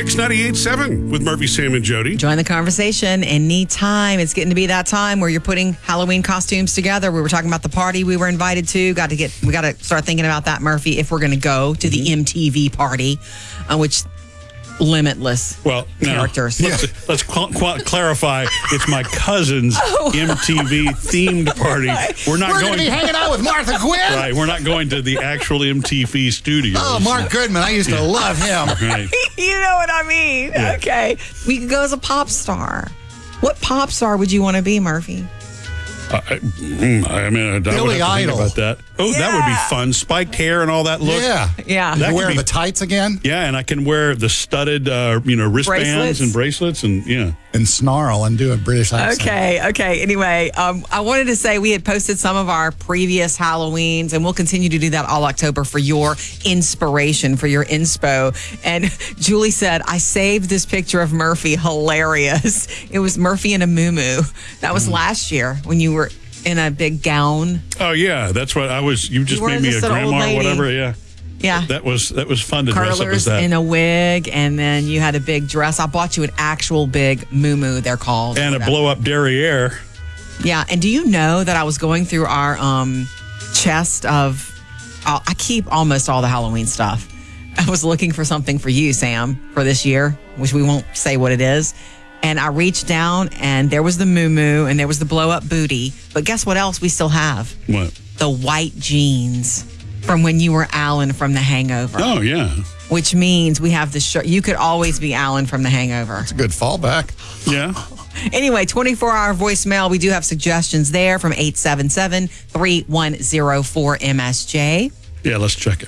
Mix 98.7 with Murphy, Sam, and Jody. Join the conversation anytime. It's getting to be that time where you're putting Halloween costumes together. We were talking about the party we were invited to. We got to start thinking about that, Murphy, if we're going to go to the MTV party, which limitless characters. Let's clarify. It's my cousin's MTV themed party. We're going to be hanging out with Martha Quinn. Right. We're not going to the actual MTV studios. Oh, Mark Goodman. I used to love him. Right. You know what I mean? Yeah. Okay. We could go as a pop star. What pop star would you want to be, Murphy? I would have to think about that. Oh, that would be fun. Spiked hair and all that look. Yeah. You wear the tights again? Yeah, and I can wear the studded, wristbands and bracelets and snarl and do a British accent. Okay. Anyway, I wanted to say we had posted some of our previous Halloweens, and we'll continue to do that all October for your inspiration, for your inspo. And Julie said, I saved this picture of Murphy. Hilarious. It was Murphy in a muumuu. That was last year when you were in a big gown. Oh, yeah. That's what I was. You just made me a grandma or whatever. Yeah. Yeah. That was fun to dress up as that. In a wig, and then you had a big dress. I bought you an actual big muumuu, they're called. And a blow-up derriere. Yeah. And do you know that I was going through our chest of... I keep almost all the Halloween stuff. I was looking for something for you, Sam, for this year, which we won't say what it is. And I reached down, and there was the muumuu, and there was the blow-up booty. But guess what else we still have? What? The white jeans from when you were Alan from The Hangover. Oh, yeah. Which means we have the shirt. You could always be Alan from The Hangover. It's a good fallback. Yeah. Anyway, 24-hour voicemail. We do have suggestions there from 877-3104-MSJ. Yeah, let's check it.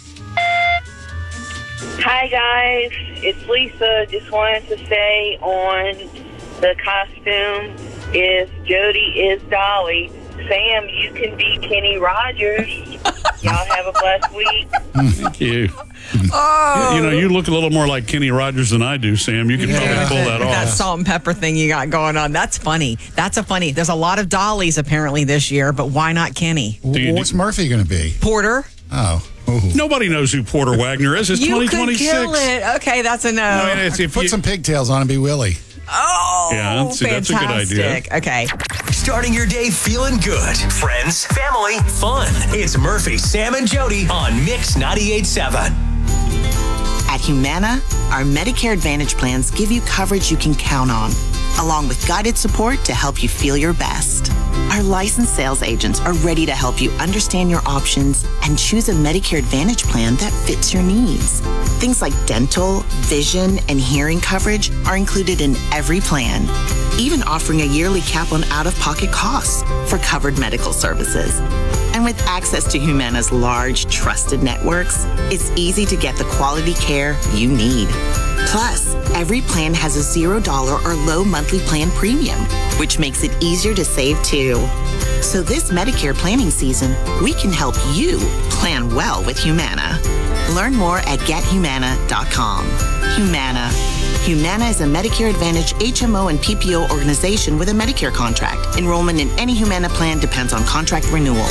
Hi, guys. It's Lisa. Just wanted to say on the costume, if Jody is Dolly, Sam, you can be Kenny Rogers. Y'all have a blessed week. Thank you. Oh. You look a little more like Kenny Rogers than I do, Sam. You can probably pull that off. That salt and pepper thing you got going on. That's funny. There's a lot of Dollies apparently this year, but why not Kenny? What's Murphy going to be? Porter. Oh. Nobody knows who Porter Wagner is. It's 2026. You could kill it. Okay, that's a no. Put some pigtails on and be Willie. Oh, yeah, that's a good idea. Okay. Starting your day feeling good. Friends, family, fun. It's Murphy, Sam, and Jody on Mix 98.7. At Humana, our Medicare Advantage plans give you coverage you can count on, along with guided support to help you feel your best. Our licensed sales agents are ready to help you understand your options and choose a Medicare Advantage plan that fits your needs. Things like dental, vision, and hearing coverage are included in every plan, even offering a yearly cap on out-of-pocket costs for covered medical services. And with access to Humana's large, trusted networks, it's easy to get the quality care you need. Plus, every plan has a $0 or low monthly plan premium, which makes it easier to save too. So this Medicare planning season, we can help you plan well with Humana. Learn more at gethumana.com. Humana. Humana is a Medicare Advantage HMO and PPO organization with a Medicare contract. Enrollment in any Humana plan depends on contract renewal.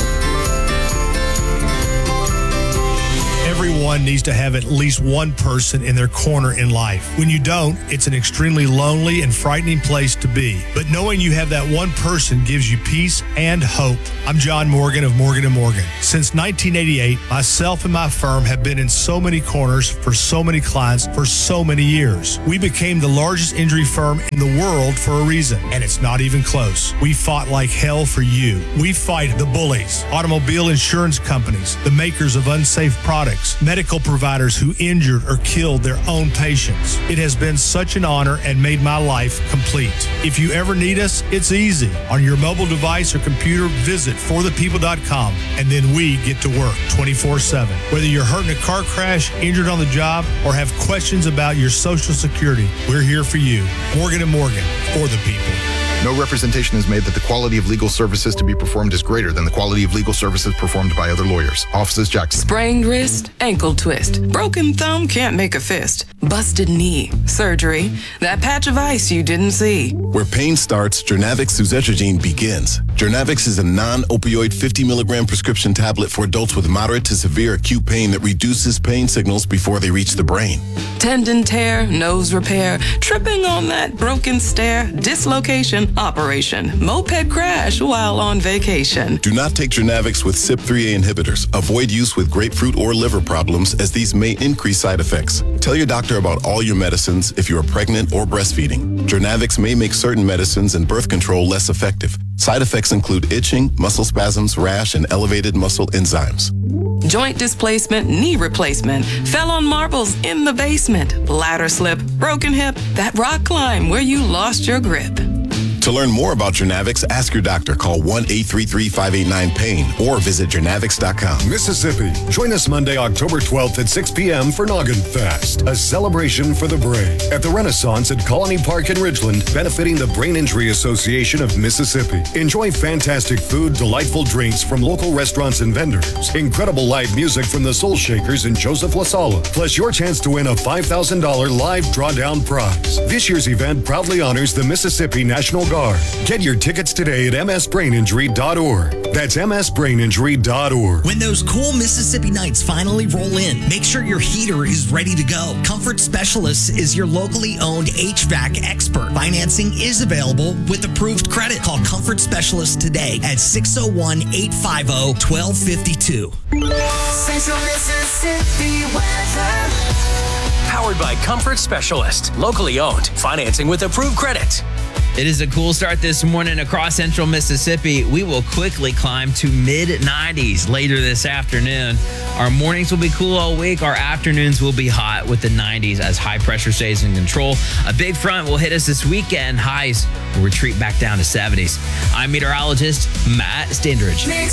Everyone needs to have at least one person in their corner in life. When you don't, it's an extremely lonely and frightening place to be. But knowing you have that one person gives you peace and hope. I'm John Morgan of Morgan & Morgan. Since 1988, myself and my firm have been in so many corners for so many clients for so many years. We became the largest injury firm in the world for a reason, and it's not even close. We fought like hell for you. We fight the bullies, automobile insurance companies, the makers of unsafe products, medical providers who injured or killed their own patients. It has been such an honor and made my life complete. If you ever need us, it's easy. On your mobile device or computer, visit forthepeople.com, and then we get to work 24/7. Whether you're hurt in a car crash, injured on the job, or have questions about your Social Security, we're here for you. Morgan & Morgan, for the people. No representation is made that the quality of legal services to be performed is greater than the quality of legal services performed by other lawyers. Offices Jackson. Sprained wrist, ankle twist, broken thumb can't make a fist, busted knee, surgery, that patch of ice you didn't see. Where pain starts, Jernavix Suzetrigine begins. Journavx is a non-opioid 50 milligram prescription tablet for adults with moderate to severe acute pain that reduces pain signals before they reach the brain. Tendon tear, nose repair, tripping on that broken stair, dislocation, operation, moped crash while on vacation. Do not take Journavx with CYP3A inhibitors. Avoid use with grapefruit or liver problems as these may increase side effects. Tell your doctor about all your medicines if you are pregnant or breastfeeding. Journavx may make certain medicines and birth control less effective. Side effects include itching, muscle spasms, rash, and elevated muscle enzymes. Joint displacement, knee replacement, fell on marbles in the basement, ladder slip, broken hip, that rock climb where you lost your grip. To learn more about Journavx, ask your doctor. Call 1-833-589-PAIN or visit journavx.com. Mississippi. Join us Monday, October 12th at 6 p.m. for Noggin Fest, a celebration for the brain at the Renaissance at Colony Park in Ridgeland, benefiting the Brain Injury Association of Mississippi. Enjoy fantastic food, delightful drinks from local restaurants and vendors, incredible live music from the Soul Shakers and Joseph LaSala, plus your chance to win a $5,000 live drawdown prize. This year's event proudly honors the Mississippi National Guard. Get your tickets today at msbraininjury.org. That's msbraininjury.org. When those cool Mississippi nights finally roll in, make sure your heater is ready to go. Comfort Specialists is your locally owned HVAC expert. Financing is available with approved credit. Call Comfort Specialists today at 601-850-1252. Central Mississippi weather. Powered by Comfort Specialist. Locally owned. Financing with approved credit. It is a cool start this morning across central Mississippi. We will quickly climb to mid-90s later this afternoon. Our mornings will be cool all week. Our afternoons will be hot with the 90s as high pressure stays in control. A big front will hit us this weekend. Highs will retreat back down to 70s. I'm meteorologist Matt Standridge.